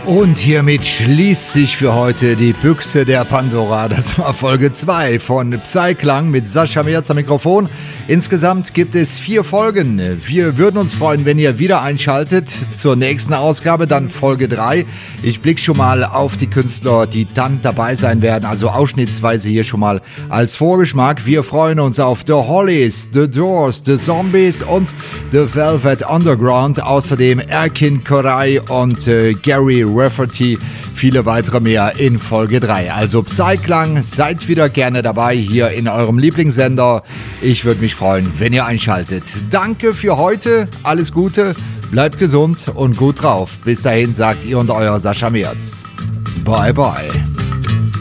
Und hiermit schließt sich für heute die Büchse der Pandora. Das war Folge 2 von Psyklang mit Sascha Merz am Mikrofon. Insgesamt gibt es 4 Folgen. Wir würden uns freuen, wenn ihr wieder einschaltet zur nächsten Ausgabe, dann Folge 3. Ich blicke schon mal auf die Künstler, die dann dabei sein werden, also ausschnittsweise hier schon mal als Vorgeschmack. Wir freuen uns auf The Hollies, The Doors, The Zombies und The Velvet Underground. Außerdem Erkin Koray und Gary Rafferty, viele weitere mehr in Folge 3. Also Psyklang, seid wieder gerne dabei hier in eurem Lieblingssender. Ich würde mich freuen, wenn ihr einschaltet. Danke für heute, alles Gute, bleibt gesund und gut drauf. Bis dahin sagt ihr und euer Sascha Merz. Bye bye.